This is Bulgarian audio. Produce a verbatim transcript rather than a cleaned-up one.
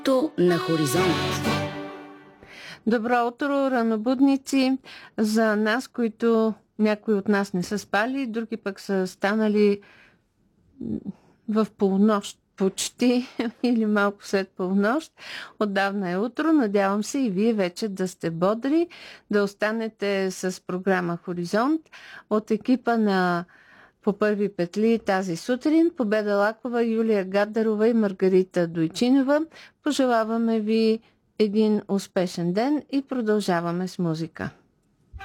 То на хоризонт. Добро утро, ранобудници! За нас, които някои от нас не са спали, други пък са станали в полунощ почти или малко след полунощ. Отдавна е утро. Надявам се и вие вече да сте бодри, да останете с програма Хоризонт от екипа на По първи петли тази сутрин. Победа Лакова, Юлия Гаддарова и Маргарита Дойчинова. Пожелаваме ви един успешен ден и продължаваме с музика.